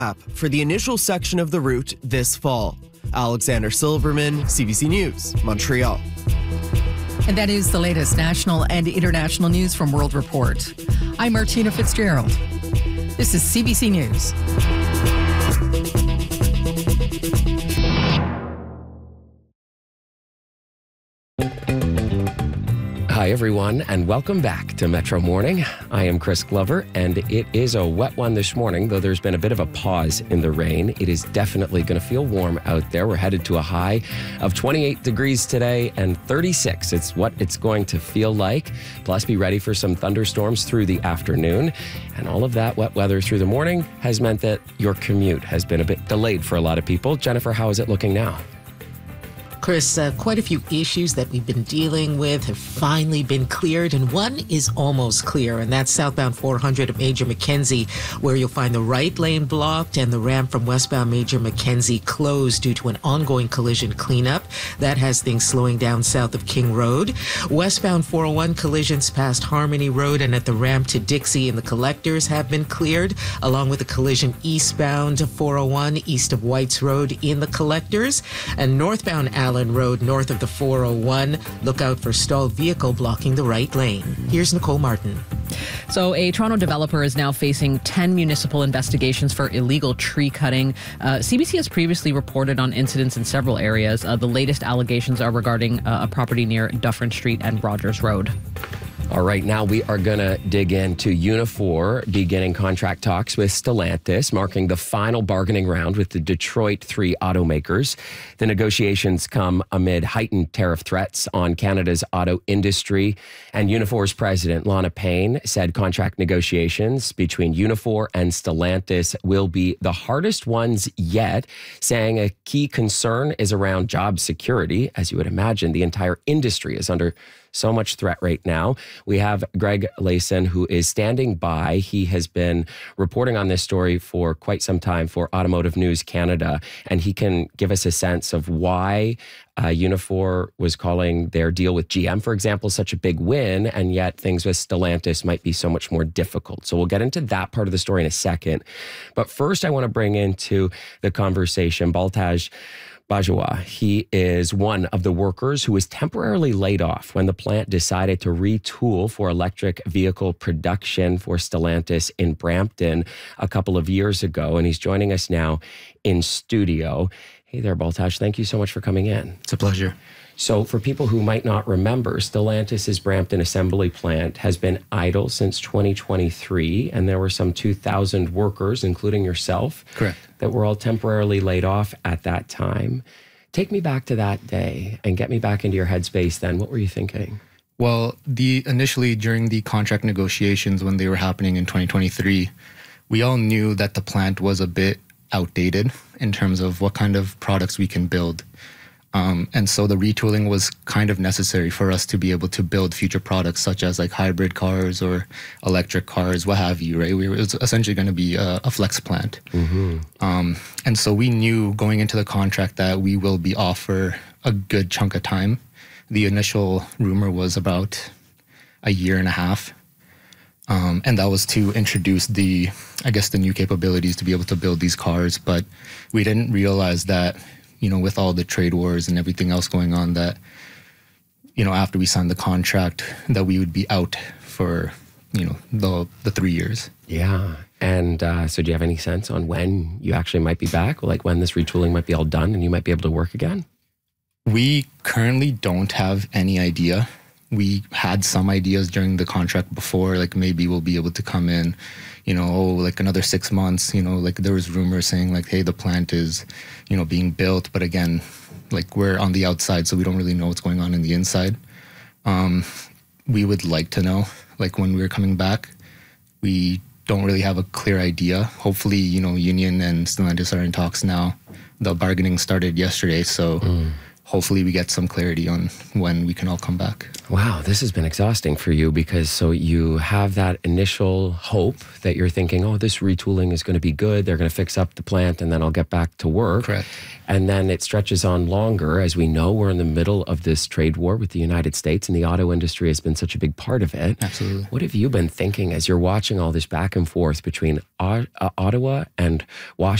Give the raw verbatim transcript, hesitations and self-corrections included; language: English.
App for the initial section of the route this fall. Alexander Silverman, C B C News, Montreal. And that is the latest national and international news from World Report. I'm Martina Fitzgerald. This is C B C News. Hi, everyone, and welcome back to Metro Morning. I am Chris Glover, and it is a wet one this morning, though there's been a bit of a pause in the rain. It is definitely going to feel warm out there. We're headed to a high of twenty-eight degrees today and thirty-six. It's what it's going to feel like. Plus, be ready for some thunderstorms through the afternoon. And all of that wet weather through the morning has meant that your commute has been a bit delayed for a lot of people. Jennifer, how is it looking now? Chris, uh, quite a few issues that we've been dealing with have finally been cleared, and one is almost clear, and that's southbound four hundred at Major Mackenzie, where you'll find the right lane blocked and the ramp from westbound Major Mackenzie closed due to an ongoing collision cleanup. That has things slowing down south of King Road. Westbound four oh one collisions past Harmony Road and at the ramp to Dixie and the Collectors have been cleared, along with a collision eastbound four oh one east of Whites Road in the Collectors, and northbound Allen Road north of the four oh one. Look out for stalled vehicle blocking the right lane. Here's Nicole Martin. So a Toronto developer is now facing ten municipal investigations for illegal tree cutting. Uh, C B C has previously reported on incidents in several areas. Uh, the latest allegations are regarding uh, a property near Dufferin Street and Rogers Road. All right, now we are going to dig into Unifor beginning contract talks with Stellantis, marking the final bargaining round with the Detroit three automakers. The negotiations come amid heightened tariff threats on Canada's auto industry. And Unifor's president, Lana Payne, said contract negotiations between Unifor and Stellantis will be the hardest ones yet, saying a key concern is around job security. As you would imagine, the entire industry is under so much threat right now. We have Greg Layson, who is standing by. He has been reporting on this story for quite some time for Automotive News Canada, and he can give us a sense of why uh, Unifor was calling their deal with G M, for example, such a big win, and yet things with Stellantis might be so much more difficult. So we'll get into that part of the story in a second. But first, I want to bring into the conversation Baltaj Bajwa. He is one of the workers who was temporarily laid off when the plant decided to retool for electric vehicle production for Stellantis in Brampton a couple of years ago. And he's joining us now in studio. Hey there, Baltaj. Thank you so much for coming in. It's a pleasure. So for people who might not remember, Stellantis' Brampton assembly plant has been idle since twenty twenty-three, and there were some two thousand workers, including yourself, correct, that were all temporarily laid off at that time. Take me back to that day and get me back into your headspace then. What were you thinking? Well, the initially during the contract negotiations when they were happening in twenty twenty-three, we all knew that the plant was a bit outdated in terms of what kind of products we can build. Um, and so the retooling was kind of necessary for us to be able to build future products such as like hybrid cars or electric cars, what have you, right? We were, it was essentially going to be a, a flex plant. Mm-hmm. Um, and so we knew going into the contract that we will be off for a good chunk of time. The initial rumor was about a year and a half. Um, and that was to introduce the, I guess, the new capabilities to be able to build these cars. But we didn't realize that, you know, with all the trade wars and everything else going on, that, you know, after we signed the contract, that we would be out for, you know, the the three years. Yeah. And uh, so do you have any sense on when you actually might be back? Like when this retooling might be all done and you might be able to work again? We currently don't have any idea. We had some ideas during the contract before, like maybe we'll be able to come in, you know, oh, like another six months, you know, like there was rumors saying like, hey, the plant is, you know, being built. But again, like we're on the outside, so we don't really know what's going on in the inside. Um, we would like to know, like when we're coming back, we don't really have a clear idea. Hopefully, you know, Union and Stellantis are in talks now. The bargaining started yesterday, so mm. hopefully we get some clarity on when we can all come back. Wow, this has been exhausting for you because so you have that initial hope that you're thinking, oh, this retooling is going to be good. They're going to fix up the plant and then I'll get back to work. Correct. And then it stretches on longer. As we know, we're in the middle of this trade war with the United States and the auto industry has been such a big part of it. Absolutely. What have you been thinking as you're watching all this back and forth between o- uh, Ottawa and Washington?